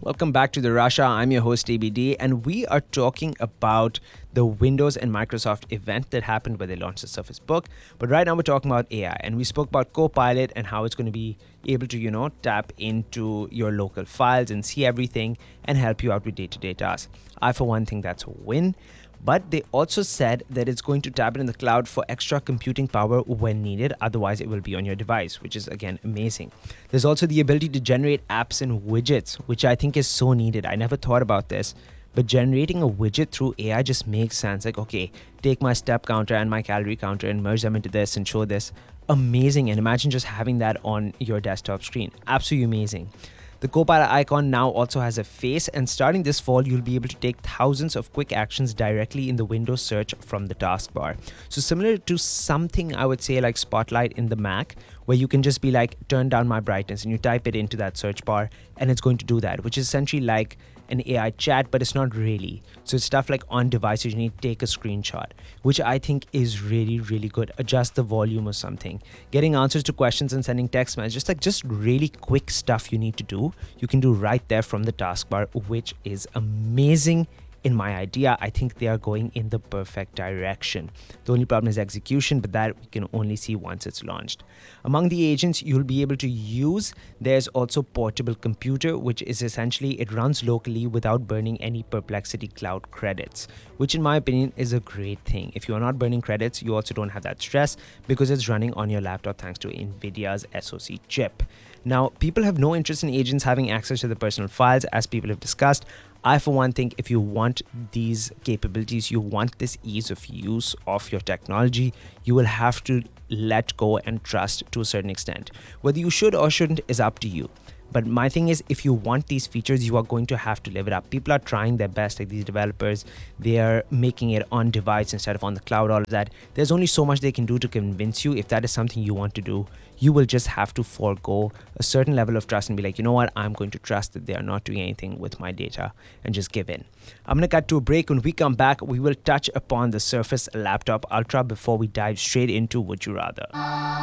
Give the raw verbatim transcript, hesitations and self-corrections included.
Welcome back to the Russia. I'm your host A B D, and we are talking about the Windows and Microsoft event that happened where they launched the Surface Book. But right now we're talking about A I, and we spoke about Copilot and how it's going to be able to, you know, tap into your local files and see everything and help you out with day-to-day tasks. I, for one, think that's a win. But they also said that it's going to tap in the cloud for extra computing power when needed. Otherwise, it will be on your device, which is, again, amazing. There's also the ability to generate apps and widgets, which I think is so needed. I never thought about this. But generating a widget through A I just makes sense. Like, okay, take my step counter and my calorie counter and merge them into this and show this. Amazing. And imagine just having that on your desktop screen. Absolutely amazing. The Copilot icon now also has a face, and starting this fall, you'll be able to take thousands of quick actions directly in the Windows search from the taskbar. So similar to something I would say like Spotlight in the Mac, where you can just be like, turn down my brightness, and you type it into that search bar, and it's going to do that, which is essentially like an A I chat, but it's not really. So it's stuff like on devices, you need to take a screenshot, which I think is really, really good. Adjust the volume or something. Getting answers to questions and sending text messages, just like just really quick stuff you need to do, you can do right there from the taskbar, which is amazing. In my idea, I think they are going in the perfect direction. The only problem is execution, but that we can only see once it's launched. Among the agents you'll be able to use, there's also Portable Computer, which is essentially it runs locally without burning any Perplexity Cloud credits, which in my opinion is a great thing. If you are not burning credits, you also don't have that stress because it's running on your laptop thanks to NVIDIA's S O C chip. Now, people have no interest in agents having access to the personal files, as people have discussed. I, for one, think if you want these capabilities, you want this ease of use of your technology, you will have to let go and trust to a certain extent. Whether you should or shouldn't is up to you. But my thing is, if you want these features, you are going to have to live it up. People are trying their best, like these developers. They are making it on device instead of on the cloud, all of that. There's only so much they can do to convince you. If that is something you want to do, you will just have to forego a certain level of trust and be like, you know what, I'm going to trust that they are not doing anything with my data and just give in. I'm going to cut to a break. When we come back, we will touch upon the Surface Laptop Ultra before we dive straight into Would You Rather.